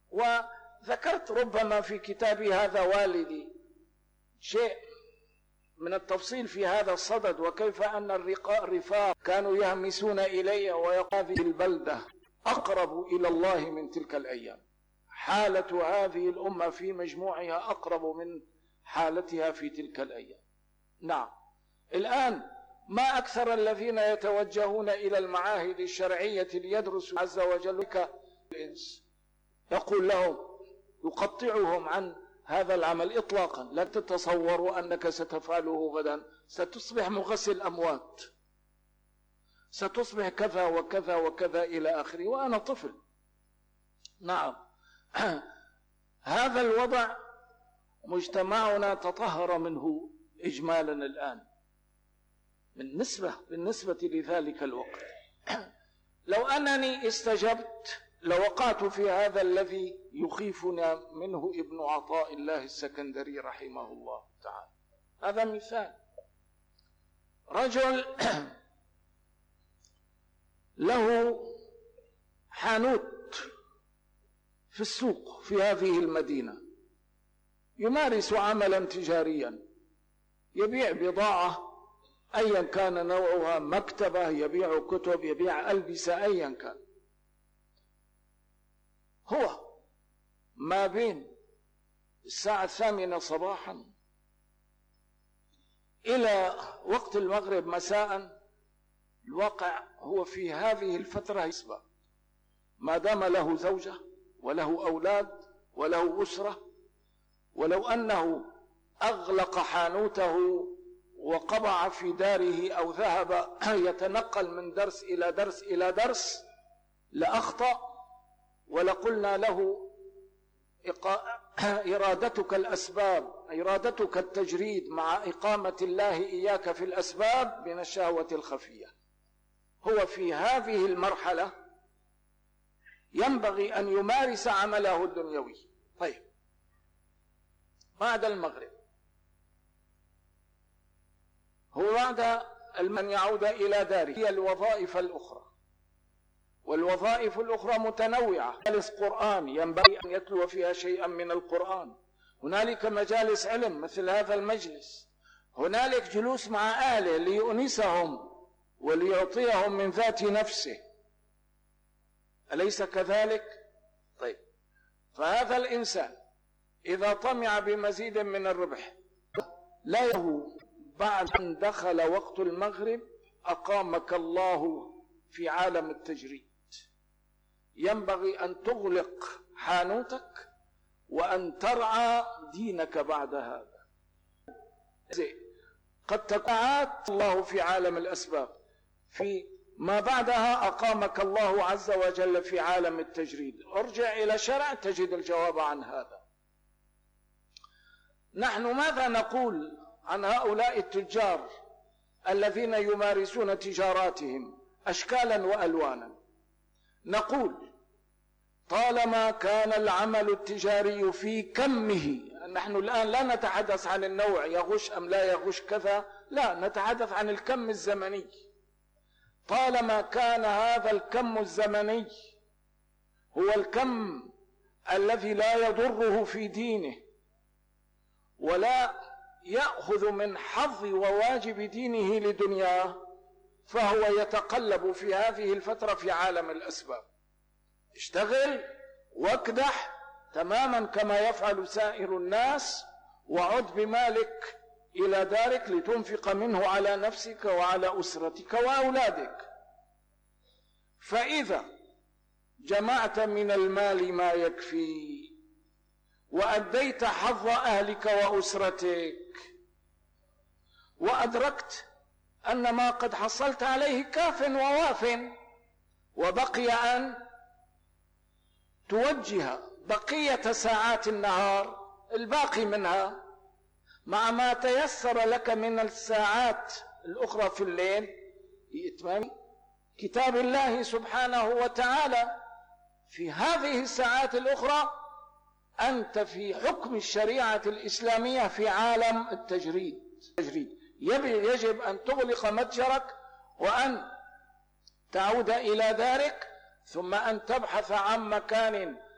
وذكرت ربما في كتابي هذا والدي شيء من التفصيل في هذا الصدد، وكيف أن الرفاق كانوا يهمسون إلي ويقول هذه البلدة أقرب إلى الله من تلك الأيام، حالة هذه الأمة في مجموعها أقرب من حالتها في تلك الأيام. نعم، الآن ما أكثر الذين يتوجهون إلى المعاهد الشرعية ليدرسوا عز وجل الإنس، يقول لهم يقطعهم عن هذا العمل إطلاقا، لا تتصوروا أنك ستفعله غدا، ستصبح مغسل أموات، ستصبح كذا وكذا وكذا إلى آخره، وأنا طفل. نعم، هذا الوضع مجتمعنا تطهر منه إجمالا الآن بالنسبة لذلك الوقت. لو أنني استجبت لوقعت في هذا الذي يخيفنا منه ابن عطاء الله السكندري رحمه الله تعالى. هذا مثال، رجل له حانوت في السوق في هذه المدينة، يمارس عملا تجاريا، يبيع بضاعة أيا كان نوعها، مكتبة، يبيع كتب، يبيع ألبسة، أيا كان. هو ما بين الساعة 8 صباحا إلى وقت المغرب مساء، الواقع هو في هذه الفترة يسبق، ما دام له زوجة وله أولاد وله أسرة، ولو أنه أغلق حانوته وقبع في داره أو ذهب يتنقل من درس إلى درس إلى درس لأخطأ، ولقلنا له إرادتك الأسباب، إرادتك التجريد مع إقامة الله إياك في الأسباب من الشهوة الخفية. هو في هذه المرحلة ينبغي أن يمارس عمله الدنيوي. طيب، بعد المغرب هو بعد أن يعود إلى داره، هي الوظائف الأخرى، والوظائف الأخرى متنوعة. مجالس قرآن ينبغي أن يتلو فيها شيئا من القرآن، هنالك مجالس علم مثل هذا المجلس، هنالك جلوس مع أهله ليؤنسهم وليعطيهم من ذات نفسه، أليس كذلك؟ طيب، فهذا الإنسان إذا طمع بمزيد من الربح لا له بعد أن دخل وقت المغرب أقامك الله في عالم التجريد، ينبغي أن تغلق حانوتك وأن ترعى دينك بعد هذا. قد تقعات الله في عالم الأسباب، في ما بعدها أقامك الله عز وجل في عالم التجريد. ارجع إلى شرع تجد الجواب عن هذا. نحن ماذا نقول عن هؤلاء التجار الذين يمارسون تجاراتهم أشكالا وألوانا؟ نقول طالما كان العمل التجاري في كمه، نحن الآن لا نتحدث عن النوع يغش أم لا يغش كذا، لا، نتحدث عن الكم الزمني. طالما كان هذا الكم الزمني هو الكم الذي لا يضره في دينه ولا يأخذ من حظ وواجب دينه لدنياه، فهو يتقلب في هذه الفترة في عالم الأسباب. اشتغل واكدح تماما كما يفعل سائر الناس، وعد بمالك إلى دارك لتنفق منه على نفسك وعلى أسرتك وأولادك. فإذا جمعت من المال ما يكفي وأديت حظ أهلك وأسرتك وأدركت أن ما قد حصلت عليه كاف وواف، وبقي أن توجه بقية ساعات النهار الباقي منها مع ما تيسر لك من الساعات الأخرى في الليل لإتمام كتاب الله سبحانه وتعالى. في هذه الساعات الأخرى أنت في حكم الشريعة الإسلامية في عالم التجريد. يجب أن تغلق متجرك وأن تعود إلى دارك، ثم أن تبحث عن مكان